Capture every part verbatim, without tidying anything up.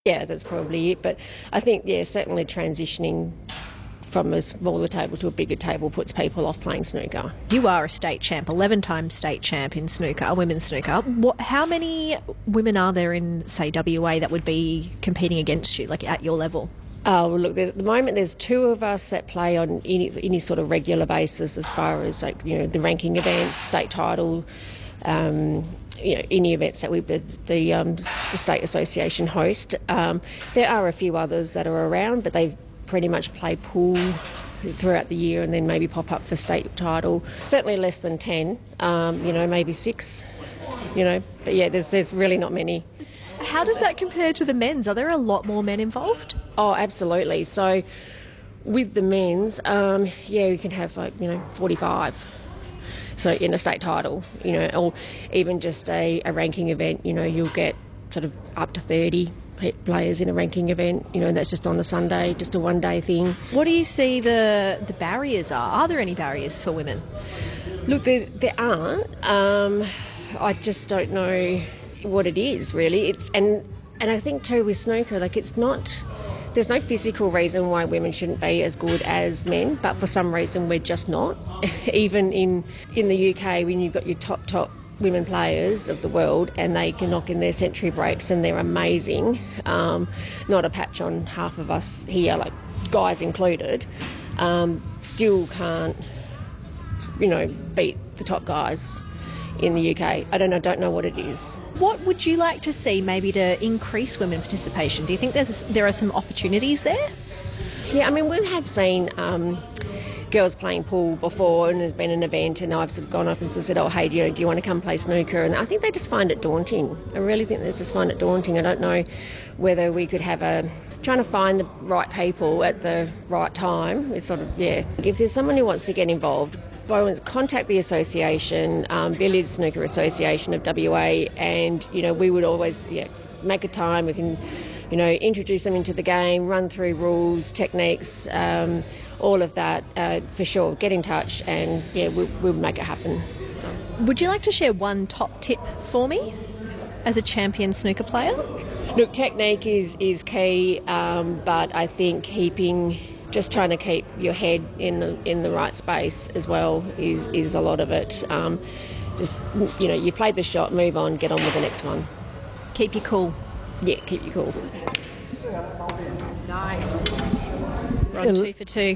Yeah, that's probably it. But I think, yeah, certainly transitioning from a smaller table to a bigger table puts people off playing snooker. You are a state champ, eleven-time state champ in snooker, women's snooker. What, how many women are there in, say, W A that would be competing against you, like at your level? Oh, well, look, at the moment there's two of us that play on any, any sort of regular basis as far as, like, you know, the ranking events, state title, um, you know, any events that we the, the, um, the state association host. Um, there are a few others that are around, but they pretty much play pool throughout the year and then maybe pop up for state title. Certainly less than ten, um, you know, maybe six, you know. But yeah, there's there's really not many. How does that compare to the men's? Are there a lot more men involved? Oh, absolutely. So with the men's, um, yeah, we can have like, you know, forty-five. So in a state title, you know, or even just a, a ranking event, you know, you'll get sort of up to thirty players in a ranking event, you know, and that's just on a Sunday, just a one-day thing. What do you see the the barriers are? Are there any barriers for women? Look, there, there aren't. Um, I just don't know what it is, really. It's and and I think too with snooker, like it's not. There's no physical reason why women shouldn't be as good as men, but for some reason we're just not. Even in in the U K, when you've got your top top women players of the world and they can knock in their century breaks and they're amazing, um, not a patch on half of us here, like guys included, um, still can't, you know, beat the top guys in the U K. I don't know, don't know what it is. What would you like to see maybe to increase women participation? Do you think there's there are some opportunities there? Yeah, I mean, we have seen um, girls playing pool before, and there's been an event and I've sort of gone up and sort of said, oh, hey, do you, do you want to come play snooker? And I think they just find it daunting. I really think they just find it daunting. I don't know whether we could have a... Trying to find the right people at the right time is sort of, yeah. If there's someone who wants to get involved, by all means, contact the association, um, Billiards Snooker Association of W A, and, you know, we would always, yeah, make a time. We can, you know, introduce them into the game, run through rules, techniques, um, all of that, uh, for sure. Get in touch and, yeah, we'll, we'll make it happen. Would you like to share one top tip for me as a champion snooker player? Look, technique is, is key, um, but I think keeping, just trying to keep your head in the in the right space as well is, is a lot of it. Um, just, you know, you've played the shot, move on, get on with the next one. Keep you cool. Yeah, keep you cool. Nice. Run two for two.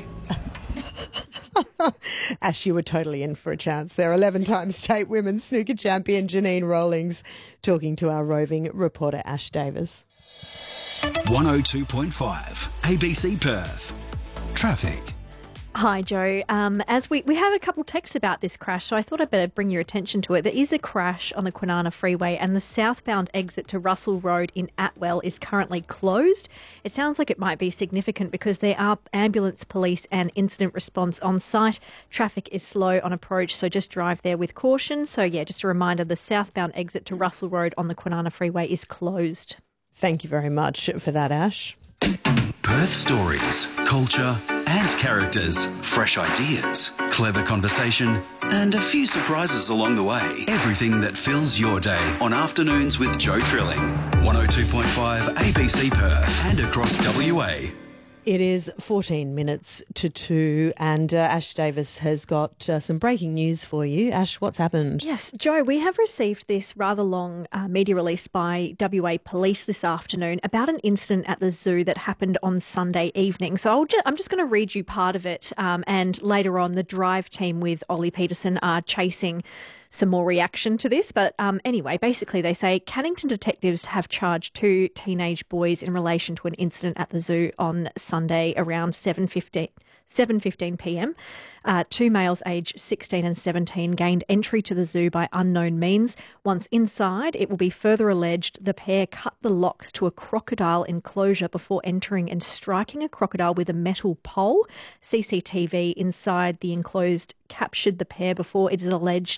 Ash, you were totally in for a chance there. eleven-time state women's snooker champion Janine Rawlings talking to our roving reporter Ash Davis. one oh two point five A B C Perth. Traffic. Hi, Joe. Um, as we, we had a couple texts about this crash, so I thought I'd better bring your attention to it. There is a crash on the Kwinana Freeway and the southbound exit to Russell Road in Atwell is currently closed. It sounds like it might be significant because there are ambulance, police and incident response on site. Traffic is slow on approach, so just drive there with caution. So, yeah, just a reminder, the southbound exit to Russell Road on the Kwinana Freeway is closed. Thank you very much for that, Ash. Perth stories, culture and characters, fresh ideas, clever conversation and a few surprises along the way. Everything that fills your day on Afternoons with Joe Trilling. one oh two point five A B C Perth and across W A. It is fourteen minutes to two and uh, Ash Davis has got uh, some breaking news for you. Ash, what's happened? Yes, Joe, we have received this rather long uh, media release by W A Police this afternoon about an incident at the zoo that happened on Sunday evening. So I'll ju- I'm just going to read you part of it um, and later on the drive team with Ollie Peterson are chasing some more reaction to this. But um, anyway, basically they say Cannington detectives have charged two teenage boys in relation to an incident at the zoo on Sunday around seven fifteen p.m. Uh, two males aged sixteen and seventeen gained entry to the zoo by unknown means. Once inside, it will be further alleged the pair cut the locks to a crocodile enclosure before entering and striking a crocodile with a metal pole. C C T V inside the enclosed captured the pair before it is alleged the male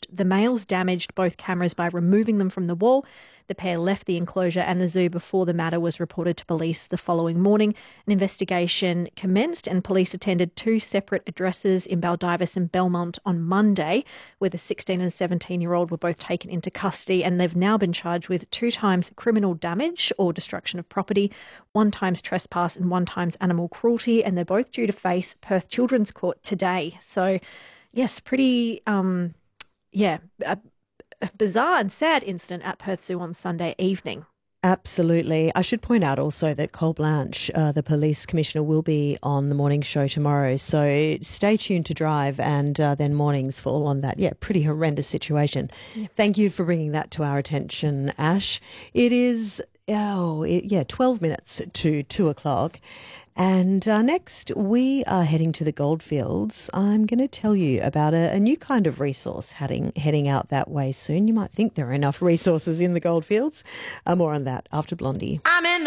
males damaged both cameras by removing them from the wall. The pair left the enclosure and the zoo before the matter was reported to police the following morning. An investigation commenced and police attended two separate addresses in Baldivis and Belmont on Monday, where the sixteen and seventeen-year-old were both taken into custody, and they've now been charged with two times criminal damage or destruction of property, one times trespass and one times animal cruelty, and they're both due to face Perth Children's Court today. So, yes, pretty, um, yeah, a, a bizarre and sad incident at Perth Zoo on Sunday evening. Absolutely. I should point out also that Cole Blanche, uh, the police commissioner, will be on the morning show tomorrow. So stay tuned to Drive and uh, then mornings for all on that. Yeah, pretty horrendous situation. Yeah. Thank you for bringing that to our attention, Ash. It is, oh, it, yeah, twelve minutes to two o'clock. And uh, next, we are heading to the Goldfields. I'm going to tell you about a, a new kind of resource heading heading out that way soon. You might think there are enough resources in the Goldfields. Uh, more on that after Blondie. I'm in the